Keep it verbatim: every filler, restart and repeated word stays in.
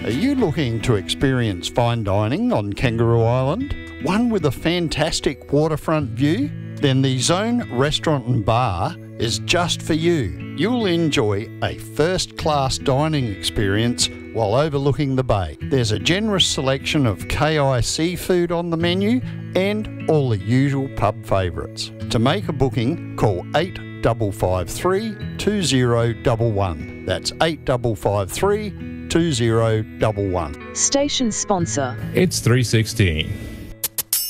Are you looking to experience fine dining on Kangaroo Island? One with a fantastic waterfront view? Then the Zone Restaurant and Bar is just for you. You'll enjoy a first-class dining experience while overlooking the bay. There's a generous selection of K I seafood on the menu and all the usual pub favourites. To make a booking, call eight five five three, two zero one one. That's eight five five three, two zero one one. Station sponsor. It's three sixteen.